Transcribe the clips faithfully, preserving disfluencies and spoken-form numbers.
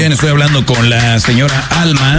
Bien, estoy hablando con la señora Alma.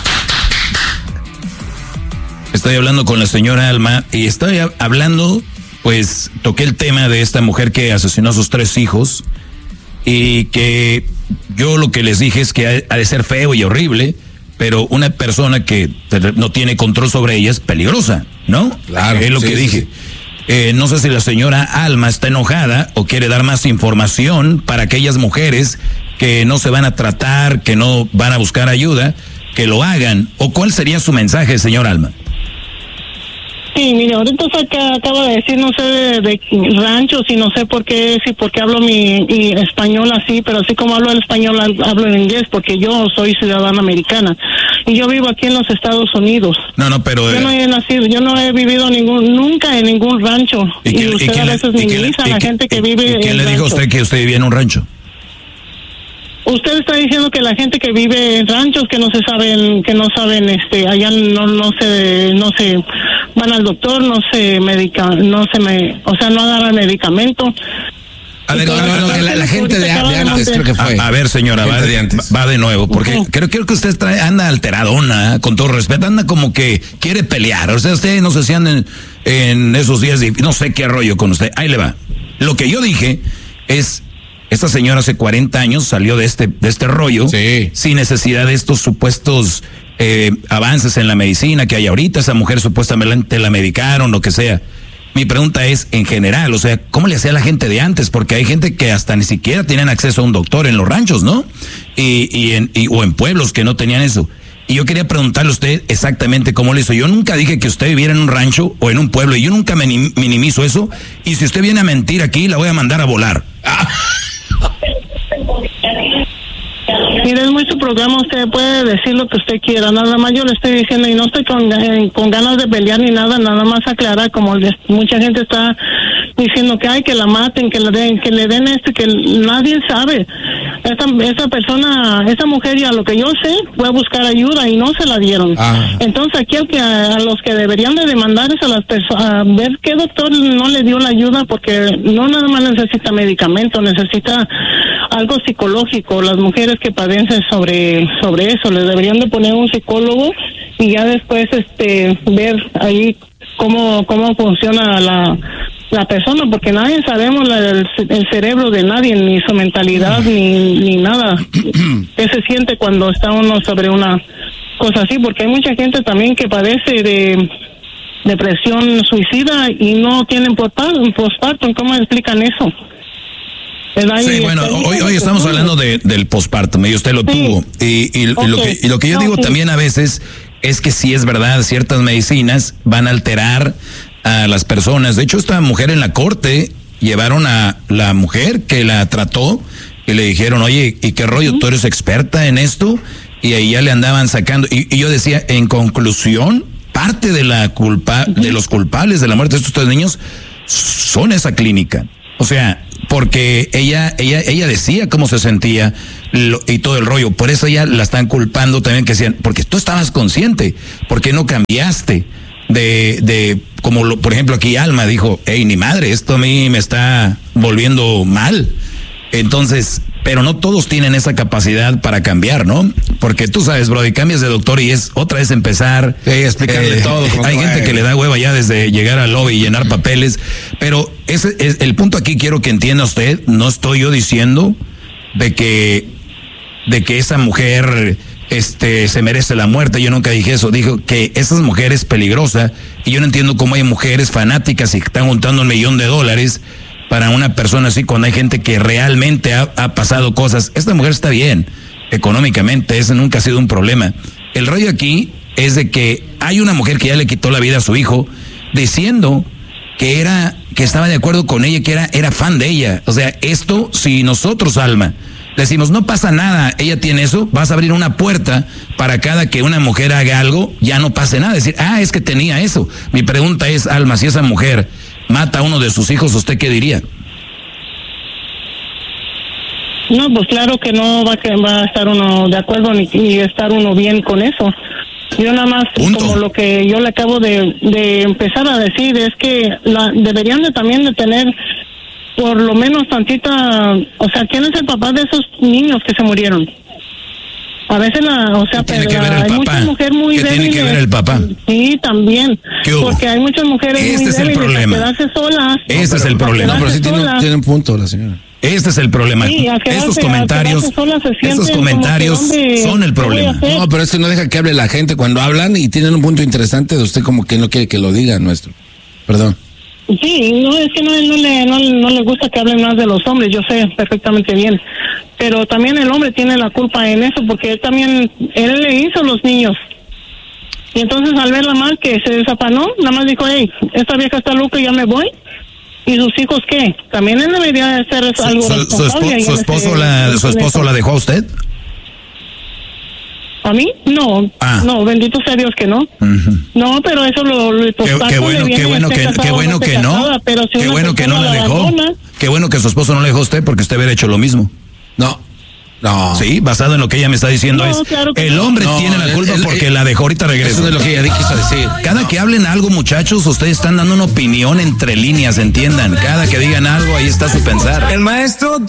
Estoy hablando con la señora Alma y estoy hablando, pues, toqué el tema de esta mujer que asesinó a sus tres hijos y que yo lo que les dije es que ha de ser feo y horrible, pero una persona que no tiene control sobre ella es peligrosa, ¿no? Claro. Es lo sí, que sí, dije. Sí. Eh, no sé si la señora Alma está enojada o quiere dar más información para aquellas mujeres que no se van a tratar, que no van a buscar ayuda, que lo hagan. ¿O cuál sería su mensaje, señor Alma? Sí, mire, ahorita acá, acaba de decir, no sé de, de ranchos y no sé por qué, si porque hablo mi, mi español así, pero así como hablo el español, hablo en inglés, porque yo soy ciudadana americana y yo vivo aquí en los Estados Unidos. No, no, pero... Yo no he nacido, yo no he vivido ningún, nunca en ningún rancho. ¿Y, y, quién, usted ¿y quién, a veces y quién, minimiza a la y, gente que y, vive ¿y quién en le dijo a usted que usted vivía en un rancho? Usted está diciendo que la gente que vive en ranchos que no se saben, que no saben, este, allá no, no se, no se van al doctor, no se medica, no se me, o sea, no agarran medicamento. A ver, no, no, no, la, la gente de, de antes creo que fue. A, a ver, señora, va de, va de nuevo, porque uh-huh. creo, creo que usted trae, anda alteradona, con todo respeto, anda como que quiere pelear. O sea, usted no sé si anda en, en esos días, de, no sé qué rollo con usted. Ahí le va. Lo que yo dije es, esta señora hace cuarenta años salió de este, de este rollo, sí. sin necesidad de estos supuestos eh, avances en la medicina que hay ahorita. Esa mujer supuestamente la medicaron, lo que sea. Mi pregunta es, en general, o sea, ¿cómo le hacía la gente de antes? Porque hay gente que hasta ni siquiera tenían acceso a un doctor en los ranchos, ¿no? Y, y en, y, o en pueblos que no tenían eso. Y yo quería preguntarle a usted exactamente cómo le hizo. Yo nunca dije que usted viviera en un rancho o en un pueblo, y yo nunca me minimizo eso. Y si usted viene a mentir aquí, la voy a mandar a volar. Mire, es muy su programa, usted puede decir lo que usted quiera, nada más yo le estoy diciendo, y no estoy con, eh, con ganas de pelear ni nada, nada más aclarar, como les, mucha gente está diciendo que hay que la maten, que le den, que le den esto, que nadie sabe. Esta, esa persona, esa mujer, ya lo que yo sé, fue a buscar ayuda y no se la dieron. Ah. Entonces aquí al que, a, a los que deberían de demandar es a las personas, a ver qué doctor no le dio la ayuda, porque no nada más necesita medicamento, necesita algo psicológico. Las mujeres que padecen sobre sobre eso, les deberían de poner un psicólogo y ya después este ver ahí cómo cómo funciona la la persona, porque nadie sabemos la, el, el cerebro de nadie, ni su mentalidad, ni, ni nada. ¿Qué se siente cuando está uno sobre una cosa así? Porque hay mucha gente también que padece de depresión suicida y no tienen postpartum. ¿Cómo explican eso? Sí, bueno, hoy, hoy estamos hablando de, del postpartum, y usted lo sí. tuvo. Y, y, okay. y, lo que, y lo que yo no, digo sí. también a veces es que sí es verdad, ciertas medicinas van a alterar a las personas. De hecho, esta mujer en la corte llevaron a la mujer que la trató y le dijeron, oye, ¿y qué rollo? ¿Tú eres experta en esto? Y ahí ya le andaban sacando. Y, y yo decía, en conclusión, parte de la culpa, uh-huh. de los culpables de la muerte de estos tres niños son esa clínica. O sea, porque ella, ella, ella decía cómo se sentía lo, y todo el rollo. Por eso ella la están culpando también, que decían, porque tú estabas consciente, ¿por qué no cambiaste? De, de, como lo, por ejemplo aquí Alma dijo, hey, ni madre, esto a mí me está volviendo mal. Entonces, pero no todos tienen esa capacidad para cambiar, ¿no? Porque tú sabes, Brody, cambias de doctor y es otra vez empezar. Sí, explicarle eh, todo. Hay gente hay. que le da hueva ya desde llegar al lobby y llenar papeles. Pero ese es el punto aquí, quiero que entienda usted, no estoy yo diciendo de que, de que esa mujer este se merece la muerte. Yo nunca dije eso. Dijo que esa mujer es peligrosa, y yo no entiendo cómo hay mujeres fanáticas y que están juntando un millón de dólares para una persona así, cuando hay gente que realmente ha, ha pasado cosas. Esta mujer está bien económicamente, eso nunca ha sido un problema. El rollo aquí es de que hay una mujer que ya le quitó la vida a su hijo, diciendo que era, que estaba de acuerdo con ella, que era, era fan de ella. O sea, esto, si nosotros, Alma, decimos, no pasa nada, ella tiene eso, vas a abrir una puerta para cada que una mujer haga algo, ya no pase nada. Decir, ah, es que tenía eso. Mi pregunta es, Alma, si esa mujer mata a uno de sus hijos, ¿usted qué diría? No, pues claro que no va, que va a estar uno de acuerdo ni, ni estar uno bien con eso. Yo nada más, Punto. como lo que yo le acabo de, de empezar a decir, es que la, deberían de también de tener por lo menos tantita, o sea, ¿quién es el papá de esos niños que se murieron? A veces, la, o sea, pero hay muchas mujeres muy ¿Qué débiles. tiene que ver el papá? Sí, también. Porque hay muchas mujeres este muy es débiles el problema. para quedarse solas. Este no, es el problema. No, pero sí tiene, tiene un punto la señora. Este es el problema. Sí, estos comentarios, estos comentarios que, son el problema. No, pero es que no deja que hable la gente cuando hablan y tienen un punto interesante de usted como que no quiere que lo diga, nuestro. Perdón. Sí, no, es que no, no, le, no, no le gusta que hablen más de los hombres, yo sé perfectamente bien. Pero también el hombre tiene la culpa en eso, porque él también, él le hizo a los niños. Y entonces al verla mal, que se desafanó, nada más dijo, hey, esta vieja está loca y ya me voy. ¿Y sus hijos qué? También él debería hacer algo su, responsable. Su, esposo, su esposo, la, ¿Su esposo la dejó a usted? ¿A mí? No, ah. no, bendito sea Dios que no. Uh-huh. No, pero eso lo... lo qué, qué bueno, qué bueno que, qué bueno que no, casada, pero si qué bueno que no la dejó. Abandona, qué bueno que su esposo no le dejó a usted porque usted hubiera hecho lo mismo. No. No. Sí, basado en lo que ella me está diciendo no, es claro el hombre no, tiene la culpa el, el, porque el, la dejó, ahorita regreso. Eso es lo que ella quiso decir. Cada no. que hablen algo, muchachos, ustedes están dando una opinión entre líneas, entiendan. Cada que digan algo, ahí está su pensar. El maestro